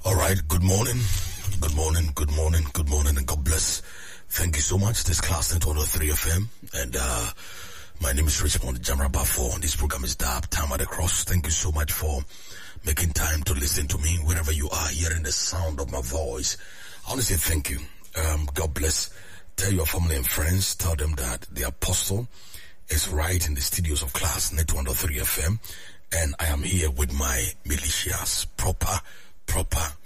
All right, good morning, and God bless. Thank you so much. This class net 103 FM, and my name is Richmond Jamrabafo. This program is DAB, Time at the Cross. Thank you so much for making time to listen to me wherever you are hearing the sound of my voice. I want to say thank you. God bless. Tell your family and friends, tell them that the apostle is right in the studios of class net 103 FM, and I am here with my militias, proper